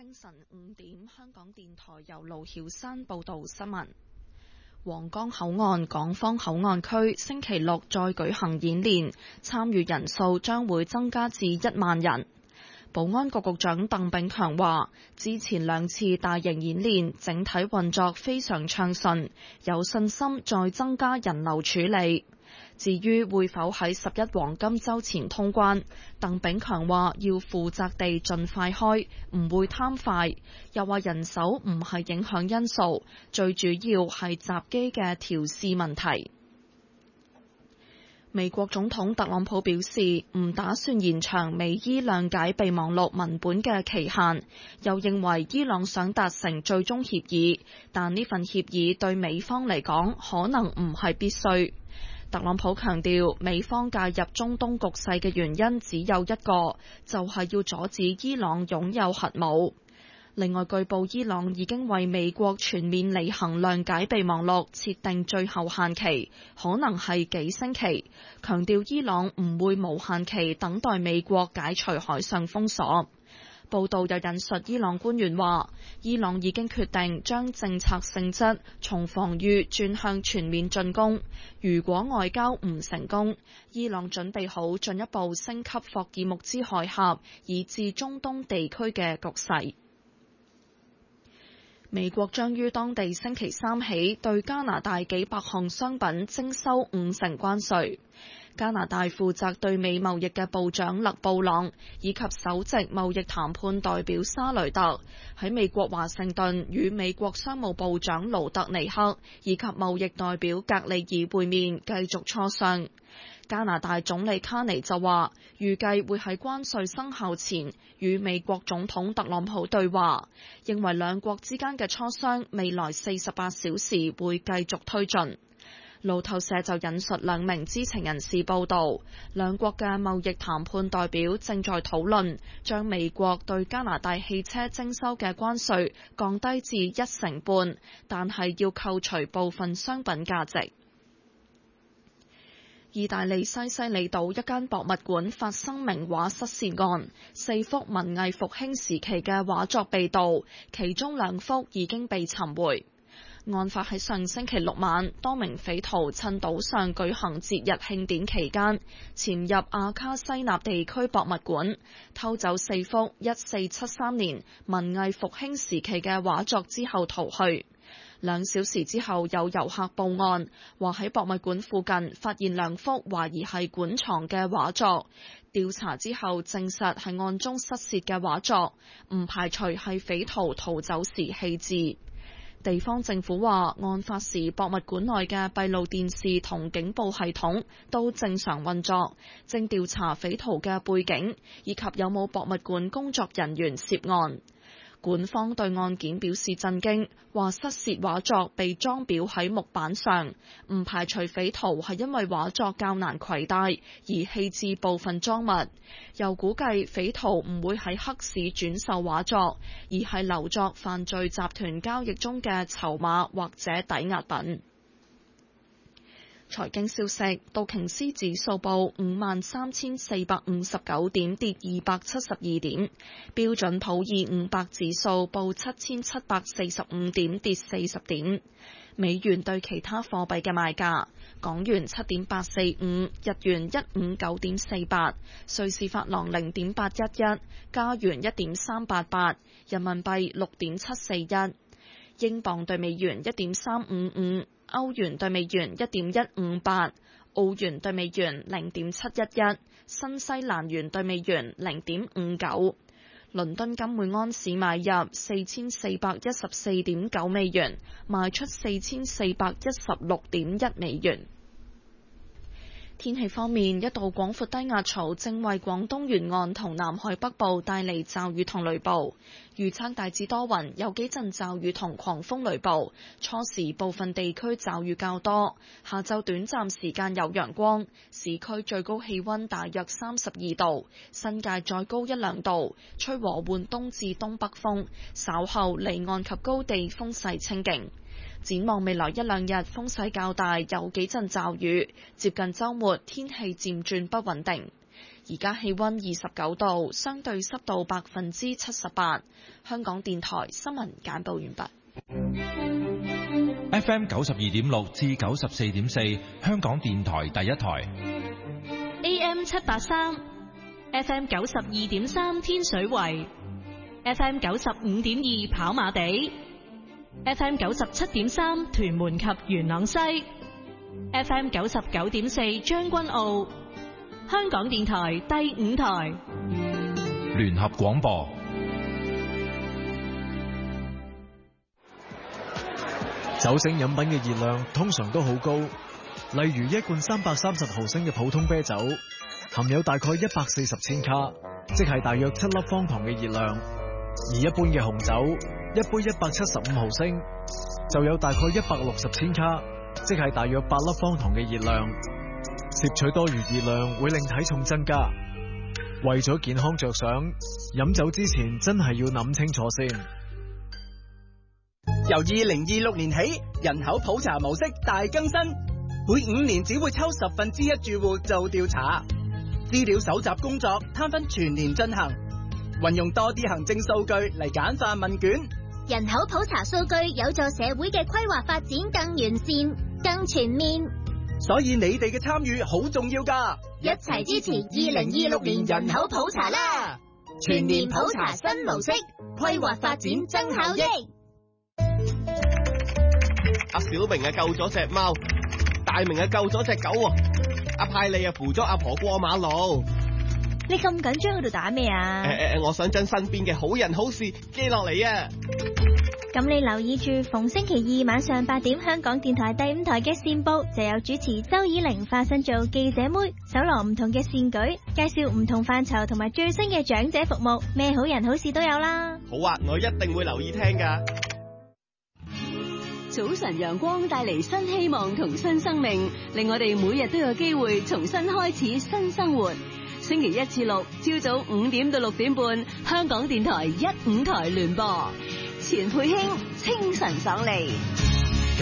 清晨5點，香港電台由盧曉山報道新聞。皇崗口岸港方口岸區星期六再舉行演練，參與人數將會增加至1萬人。保安局局長鄧炳強話，之前2次大型演練整體運作非常暢順，有信心再增加人流處理。至於會否喺11黃金週前通關，鄧炳強話要負責地盡快開，唔會貪快。又話人手唔係影響因素，最主要係閘機嘅調試問題。美國總統特朗普表示唔打算延長美伊諒解備忘錄文本嘅期限，又認為伊朗想達成最終協議，但呢份協議對美方嚟講可能唔係必須。特朗普強調，美方介入中東局勢嘅原因只有一個，就係要阻止伊朗擁有核武。另外，據報伊朗已經為美國全面履行諒解備忘錄設定最後限期，可能係幾星期，強調伊朗唔會無限期等待美國解除海上封鎖。報道又引述伊朗官員話，伊朗已經決定將政策性質從防禦轉向全面進攻。如果外交唔成功，伊朗準備好進一步升級霍爾木茲海峽以至中東地區嘅局勢。美國將於當地星期3起對加拿大幾百項商品徵收50%關稅。加拿大負責對美貿易嘅部長勒布朗以及首席貿易談判代表沙雷特喺美國華盛頓與美國商務部長盧特尼克以及貿易代表格里爾會面，繼續磋商。加拿大總理卡尼就話，預計會喺關稅生效前與美國總統特朗普對話，認為兩國之間嘅磋商未來48小時會繼續推進。路透社就引述2名知情人士報道，兩國嘅貿易談判代表正在討論將美國對加拿大汽車徵收嘅關稅降低至1.5%，但係要扣除部分商品價值。意大利西西里島一間博物館發生名畫失竊案，4幅文藝復興時期嘅畫作被盜，其中2幅已經被尋回。案發喺上星期6晚，多名匪徒趁島上舉行節日慶典期間，潛入阿卡西納地區博物館，偷走4幅1473年文藝復興時期嘅畫作之後逃去。2小時之後，有遊客報案，話喺博物館附近發現2幅懷疑係館藏嘅畫作。調查之後證實係案中失竊嘅畫作，唔排除係匪徒逃走時棄置。地方政府話，案發時博物館內嘅閉路電視同警報系統都正常運作，正調查匪徒嘅背景以及有冇博物館工作人員涉案。館方對案件表示震驚，話失竊畫作被裝裱喺木板上，唔排除匪徒係因為畫作較難攜帶而棄置部分贓物，又估計匪徒唔會喺黑市轉售畫作，而係留作犯罪集團交易中嘅籌碼或者抵押品。財經消息，道瓊斯指數報53,459點，跌272點；標準普爾500指數報7,745點，跌40點。美元對其他貨幣嘅賣價：港元7.845，日元159.48，瑞士法郎0.811，加元1.388，人民幣6.741，英鎊對美元1.355。歐元對美元1.158，澳元對美元0.711，新西蘭元對美元0.59。倫敦金每安士買入4414.9美元，賣出4416.1美元。天氣方面，一道廣闊低壓槽正為廣東沿岸同南海北部帶嚟驟雨同雷暴，預測大致多雲，有幾陣驟雨同狂風雷暴，初時部分地區驟雨較多，下晝短暫時間有陽光，市區最高氣溫大約32度，新界再高1-2度，吹和緩東至東北風，稍後離岸及高地風勢清勁。展望未來1-2日風勢較大，有幾陣驟雨，接近週末天氣漸轉不穩定。 而家氣溫29度，相對濕度78%。香港電台新聞簡報完畢。 FM 92.6至94.4，香港電台第一台。 AM 783 ，FM 92.3天水圍，FM 95.2跑馬地，FM 97.3屯門及元朗西，FM 99.4將軍澳。香港電台第5台聯合廣播。 酒精飲品嘅熱量通常都好高，例如一罐330毫升嘅普通啤酒，含有大概140千卡，即係大約7粒方糖嘅熱量；而一般嘅紅酒，一杯175毫升，就有大概160千卡，即係大約8粒方糖嘅熱量。攝取多餘熱量會令體重增加，為咗健康着想，飲酒之前真係要諗清楚先。 由2026年起，人口普查模式大更新，每5年只會抽1/10住戶做調查，資料搜集工作攤分全年進行，運用多啲行政數據嚟簡化問卷。 人口普查數據有助社會嘅規劃發展更完善、更全面。 所以你哋嘅參與好重要㗎， 一齊支持2026年人口普查啦！全年普查新模式，規劃發展增效益。 阿小明啊救咗隻貓，大明啊救咗隻狗，阿派利啊扶咗阿婆過馬路。 你咁緊張喺度打咩啊？ 我想將身邊嘅好人好事記落嚟啊！ 咁你留意住逢星期二晚上8點香港電台第5台嘅線報，就有主持周以玲化身做記者妹，搜羅唔同嘅善舉，介紹唔同範疇同埋最新嘅長者服務，咩好人好事都有啦。 好啊，我一定會留意聽㗎。 早晨陽光帶嚟新希望同新生命，令我哋每日都有機會重新開始新生活。星期1至6朝早5點到6點半，香港電台1、5台聯播。錢佩卿清晨爽利。